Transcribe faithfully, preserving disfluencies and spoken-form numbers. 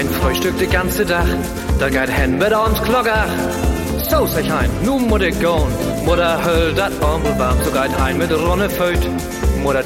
ein Frühstück de ganze Tag, da geht hen mit uns Klogger. So sag ich ein, nu muss ich gehen, Mutter höll dat Armbel warm, so geht ein mit Ronne Föt.